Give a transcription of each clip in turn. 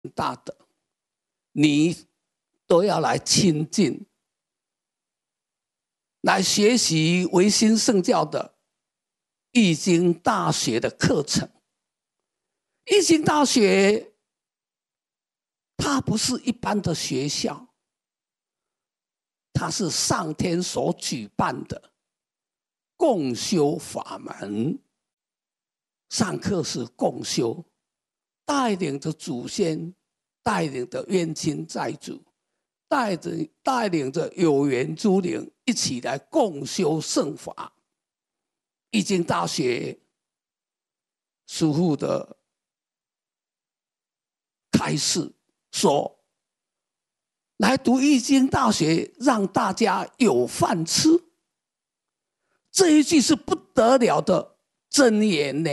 大的，你都要来亲近，来学习维新圣教的易经大学的课程。易经大学它不是一般的学校，它是上天所举办的共修法门。上课是共修，带领着祖先，带领着冤亲债主，带领着有缘诸灵一起来共修圣法。易经大学师父的开示说，来读易经大学让大家有饭吃，这一句是不得了的真言呢。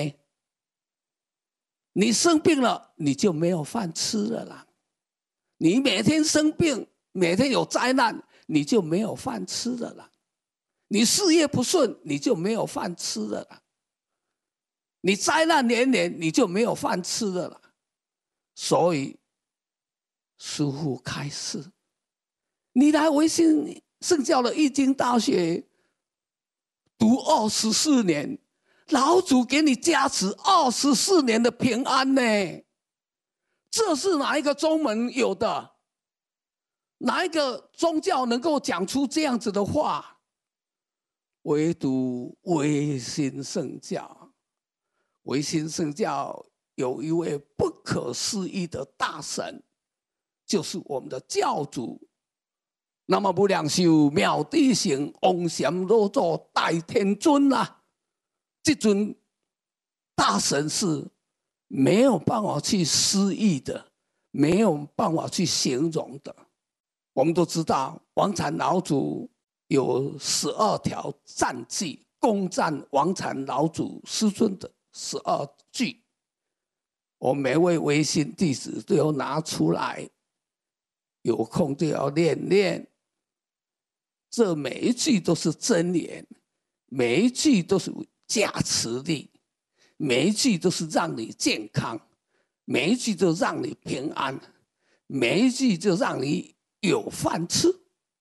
你生病了，你就没有饭吃了啦。你每天生病，每天有灾难，你就没有饭吃了啦。你事业不顺，你就没有饭吃了啦。你灾难连连，你就没有饭吃了啦。所以师父开示，你来维新圣教的易经大学读24年，老祖给你加持24年的平安呢。这是哪一个宗门有的？哪一个宗教能够讲出这样子的话？唯独维新圣教。维新圣教有一位不可思议的大神，就是我们的教主。那么无量寿妙智圣王禅老祖大天尊啊，这尊大神是没有办法去思议的，没有办法去形容的。我们都知道王禅老祖有12条赞句，恭赞王禅老祖师尊的12句，我每位维新弟子都要拿出来，有空就要练练。这每一句都是真言，每一句都是加持力，每一句都是让你健康，每一句都让你平安，每一句就让你有饭吃。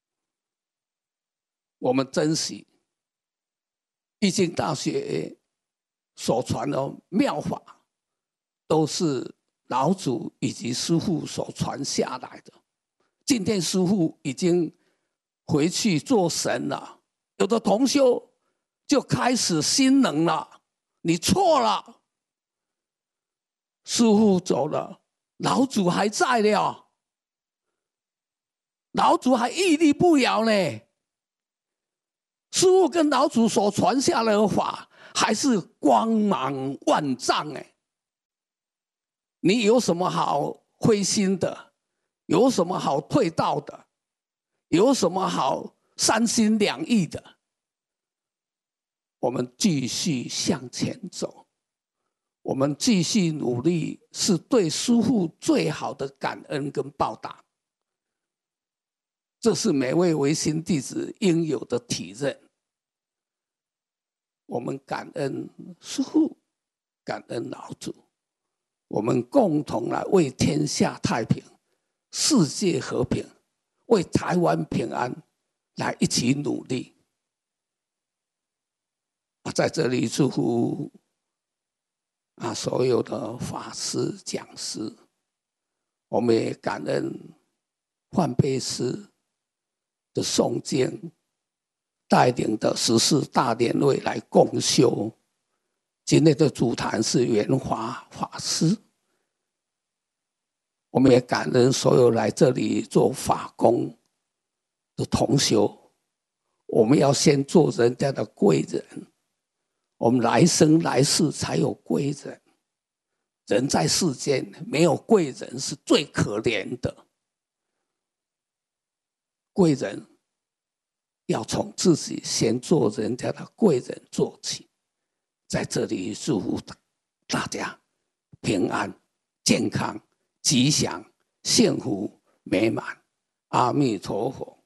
我们珍惜易经大学所传的妙法，都是老祖以及师父所传下来的。今天师父已经回去做神了，有的同修就开始心冷了，你错了，师父走了，老祖还在了，老祖还屹立不摇呢。师父跟老祖所传下来的法还是光芒万丈哎，你有什么好灰心的？有什么好退道的？有什么好三心两意的？我们继续向前走，我们继续努力，是对师父最好的感恩跟报答。这是每位维新弟子应有的体认。我们感恩师父，感恩老祖，我们共同来为天下太平、世界和平、为台湾平安来一起努力。在这里祝福所有的法师讲师，我们也感恩范佩师的诵经带领的14大联会来共修。今天的主坛是圆华法师，我们也感恩所有来这里做法工的同修。我们要先做人家的贵人，我们来生来世才有贵人。人在世间没有贵人是最可怜的。贵人要从自己先做人家的贵人做起。在这里祝福大家平安、健康、吉祥、幸福、美满。阿弥陀佛。